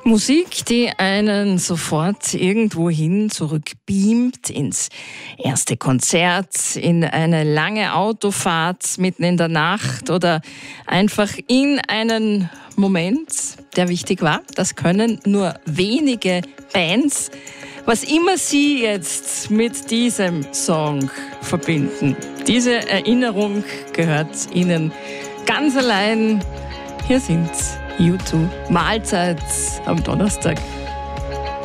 Musik, die einen sofort irgendwohin zurückbeamt, ins erste Konzert, in eine lange Autofahrt mitten in der Nacht oder einfach in einen Moment, der wichtig war. Das können nur wenige Bands, was immer sie jetzt mit diesem Song verbinden. Diese Erinnerung gehört ihnen ganz allein. Hier sind U2, Mahlzeit am Donnerstag.